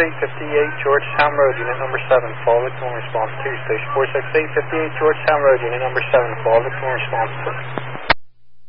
46858 Georgetown Road, Unit number 7, call victim response 2. Station 46858 Georgetown Road, Unit number 7, call victim response 2.